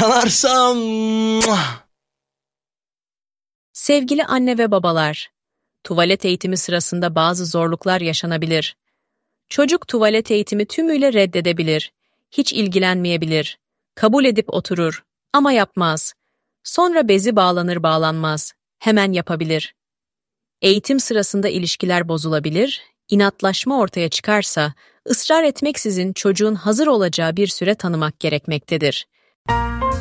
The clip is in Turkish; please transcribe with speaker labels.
Speaker 1: yakalarsan...
Speaker 2: Sevgili anne ve babalar, tuvalet eğitimi sırasında bazı zorluklar yaşanabilir. Çocuk tuvalet eğitimi tümüyle reddedebilir, hiç ilgilenmeyebilir, kabul edip oturur ama yapmaz. Sonra bezi bağlanır bağlanmaz, hemen yapabilir. Eğitim sırasında ilişkiler bozulabilir, inatlaşma ortaya çıkarsa, ısrar etmeksizin çocuğun hazır olacağı bir süre tanımak gerekmektedir.